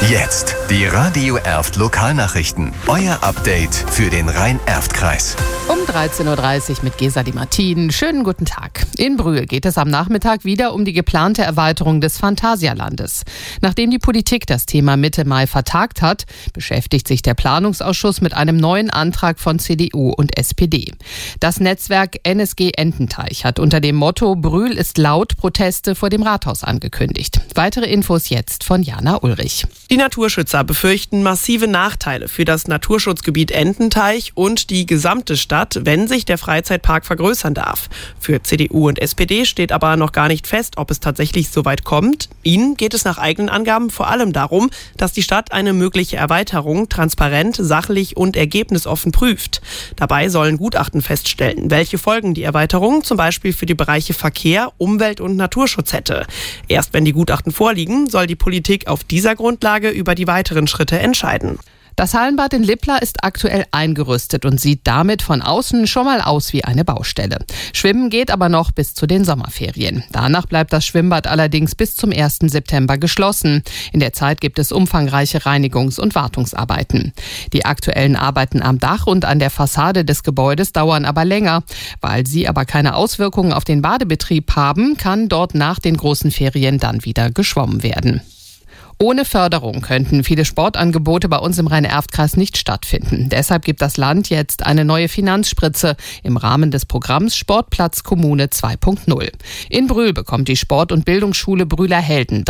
Jetzt die Radio Erft Lokalnachrichten. Euer Update für den Rhein-Erft-Kreis. Um 13.30 Uhr mit Gesa Di Martin. Schönen guten Tag. In Brühl geht es am Nachmittag wieder um die geplante Erweiterung des Phantasialandes. Nachdem die Politik das Thema Mitte Mai vertagt hat, beschäftigt sich der Planungsausschuss mit einem neuen Antrag von CDU und SPD. Das Netzwerk NSG Ententeich hat unter dem Motto Brühl ist laut Proteste vor dem Rathaus angekündigt. Weitere Infos jetzt von Jana Ulrich. Die Naturschützer befürchten massive Nachteile für das Naturschutzgebiet Ententeich und die gesamte Stadt, wenn sich der Freizeitpark vergrößern darf. Für CDU und SPD steht aber noch gar nicht fest, ob es tatsächlich so weit kommt. Ihnen geht es nach eigenen Angaben vor allem darum, dass die Stadt eine mögliche Erweiterung transparent, sachlich und ergebnisoffen prüft. Dabei sollen Gutachten feststellen, welche Folgen die Erweiterung zum Beispiel für die Bereiche Verkehr, Umwelt und Naturschutz hätte. Erst wenn die Gutachten vorliegen, soll die Politik auf dieser Grundlage über die weiteren Schritte entscheiden. Das Hallenbad in Lippler ist aktuell eingerüstet und sieht damit von außen schon mal aus wie eine Baustelle. Schwimmen geht aber noch bis zu den Sommerferien. Danach bleibt das Schwimmbad allerdings bis zum 1. September geschlossen. In der Zeit gibt es umfangreiche Reinigungs- und Wartungsarbeiten. Die aktuellen Arbeiten am Dach und an der Fassade des Gebäudes dauern aber länger. Weil sie aber keine Auswirkungen auf den Badebetrieb haben, kann dort nach den großen Ferien dann wieder geschwommen werden. Ohne Förderung könnten viele Sportangebote bei uns im Rhein-Erft-Kreis nicht stattfinden. Deshalb gibt das Land jetzt eine neue Finanzspritze im Rahmen des Programms Sportplatz Kommune 2.0. In Brühl bekommt die Sport- und Bildungsschule Brühler Helden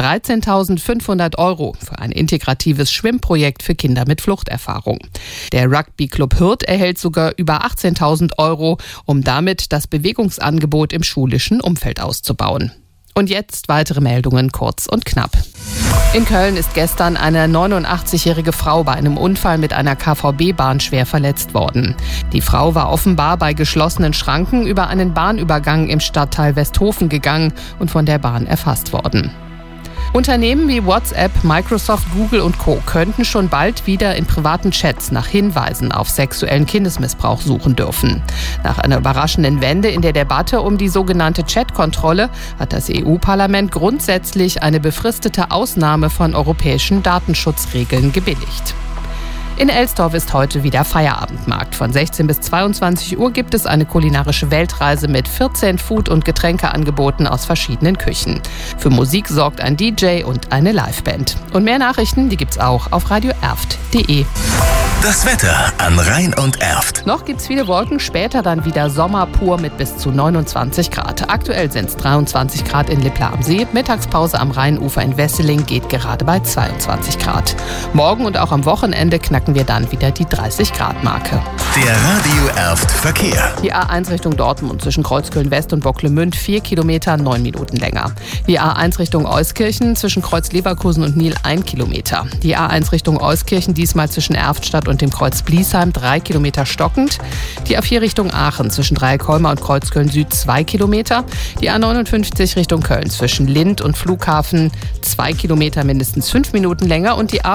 13.500 € für ein integratives Schwimmprojekt für Kinder mit Fluchterfahrung. Der Rugby-Club Hürth erhält sogar über 18.000 €, um damit das Bewegungsangebot im schulischen Umfeld auszubauen. Und jetzt weitere Meldungen kurz und knapp. In Köln ist gestern eine 89-jährige Frau bei einem Unfall mit einer KVB-Bahn schwer verletzt worden. Die Frau war offenbar bei geschlossenen Schranken über einen Bahnübergang im Stadtteil Westhofen gegangen und von der Bahn erfasst worden. Unternehmen wie WhatsApp, Microsoft, Google und Co. könnten schon bald wieder in privaten Chats nach Hinweisen auf sexuellen Kindesmissbrauch suchen dürfen. Nach einer überraschenden Wende in der Debatte um die sogenannte Chatkontrolle hat das EU-Parlament grundsätzlich eine befristete Ausnahme von europäischen Datenschutzregeln gebilligt. In Elsdorf ist heute wieder Feierabendmarkt. Von 16 bis 22 Uhr gibt es eine kulinarische Weltreise mit 14 Food- und Getränkeangeboten aus verschiedenen Küchen. Für Musik sorgt ein DJ und eine Liveband. Und mehr Nachrichten, die gibt's auch auf radioerft.de. Das Wetter an Rhein und Erft. Noch gibt's viele Wolken, später dann wieder Sommer pur mit bis zu 29 Grad. Aktuell sind's 23 Grad in Lippler am See. Mittagspause am Rheinufer in Wesseling geht gerade bei 22 Grad. Morgen und auch am Wochenende knacken wir dann wieder die 30-Grad-Marke. Der Radio Erft Verkehr. Die A1 Richtung Dortmund zwischen Kreuzköln West und Bocklemünd 4 Kilometer, 9 Minuten länger. Die A1 Richtung Euskirchen zwischen Kreuz Leverkusen und Nil 1 Kilometer. Die A1 Richtung Euskirchen diesmal zwischen Erftstadt und dem Kreuz Bliesheim 3 Kilometer stockend. Die A4 Richtung Aachen zwischen Dreieckholmer und Kreuzköln Süd 2 Kilometer. Die A59 Richtung Köln zwischen Lind und Flughafen 2 Kilometer, mindestens 5 Minuten länger. Und die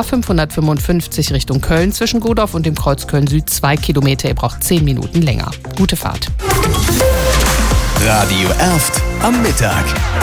A555 Richtung Köln zwischen Godorf und dem Kreuz Köln Süd 2 Kilometer. Ihr braucht 10 Minuten länger. Gute Fahrt. Radio Erft am Mittag.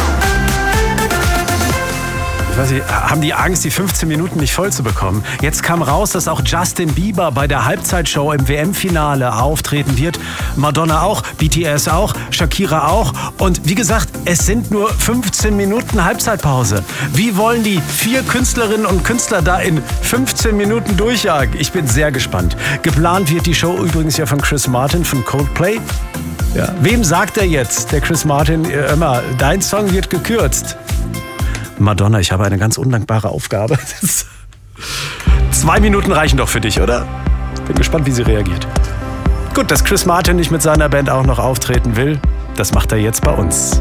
Ich weiß nicht, haben die Angst, die 15 Minuten nicht voll zu bekommen? Jetzt kam raus, dass auch Justin Bieber bei der Halbzeitshow im WM-Finale auftreten wird. Madonna auch, BTS auch, Shakira auch. Und wie gesagt, es sind nur 15 Minuten Halbzeitpause. Wie wollen die 4 Künstlerinnen und Künstler da in 15 Minuten durchjagen? Ich bin sehr gespannt. Geplant wird die Show übrigens ja von Chris Martin von Coldplay. Ja. Wem sagt er jetzt, der Chris Martin, immer, dein Song wird gekürzt? Madonna, ich habe eine ganz undankbare Aufgabe. 2 Minuten reichen doch für dich, oder? Bin gespannt, wie sie reagiert. Gut, dass Chris Martin nicht mit seiner Band auch noch auftreten will, das macht er jetzt bei uns.